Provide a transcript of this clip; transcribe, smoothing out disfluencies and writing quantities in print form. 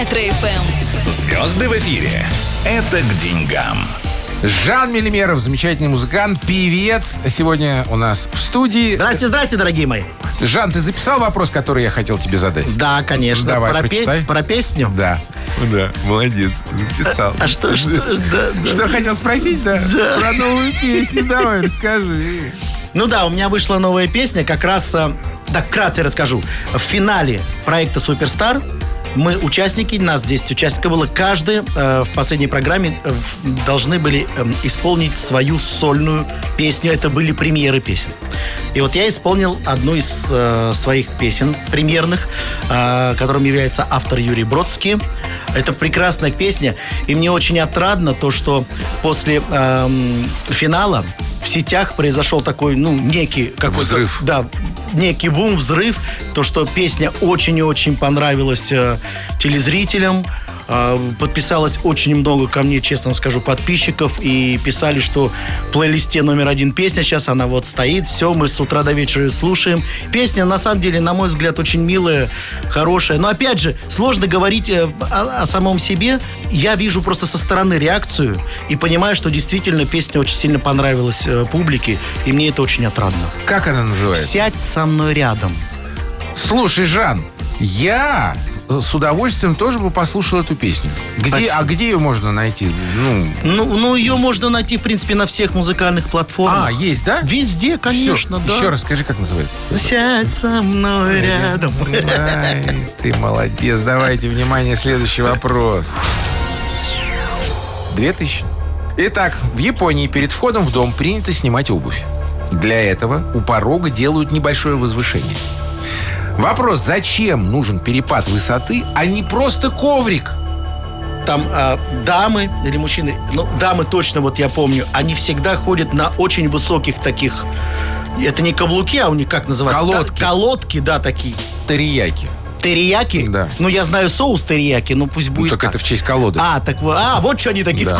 Ретро-ФМ. Звезды в эфире. Это к деньгам. Жан Мелимеров, замечательный музыкант, певец, сегодня у нас в студии. Здрасте, дорогие мои. Жан, ты записал вопрос, который я хотел тебе задать? Да, конечно. Давай, прочитай. Про песню? Да, молодец, записал. А что? Что хотел спросить, да? Про новую песню, давай, расскажи. Ну да, у меня вышла новая песня, как раз, так, вкратце расскажу. В финале проекта «Суперстар» мы участники, нас 10 участников было, каждый в последней программе должны были исполнить свою сольную песню. Это были премьеры песен. И вот я исполнил одну из своих песен премьерных, которым является автор Юрий Бродский. Это прекрасная песня, и мне очень отрадно то, что после финала в сетях произошел такой, некий... какой-то, взрыв. Да, некий бум, взрыв. То, что песня очень и очень понравилась телезрителям. Подписалось очень много ко мне, честно вам скажу, подписчиков. И писали, что в плейлисте номер 1 песня. Сейчас она вот стоит. Все, мы с утра до вечера слушаем. Песня, на самом деле, на мой взгляд, очень милая, хорошая. Но, опять же, сложно говорить о самом себе. Я вижу просто со стороны реакцию и понимаю, что действительно песня очень сильно понравилась публике. И мне это очень отрадно. Как она называется? «Сядь со мной рядом». Слушай, Жан, я с удовольствием тоже бы послушал эту песню. Где ее можно найти? Ее можно найти, в принципе, на всех музыкальных платформах. Есть, да? Везде, конечно, Всё. да. Еще раз скажи, как называется. «Сядь со мной рядом». Ай, ты молодец. Давайте, внимание, следующий вопрос. 2000. Итак, в Японии перед входом в дом принято снимать обувь. Для этого у порога делают небольшое возвышение. Вопрос, зачем нужен перепад высоты, а не просто коврик? Там дамы или мужчины, дамы точно, вот я помню, они всегда ходят на очень высоких таких, это не каблуки, а у них как называется? Колодки. Колодки, да, такие. Терияки. Терияки? Да. Я знаю соус терияки, пусть будет Так так. это в честь колоды. Вот что они такие Да.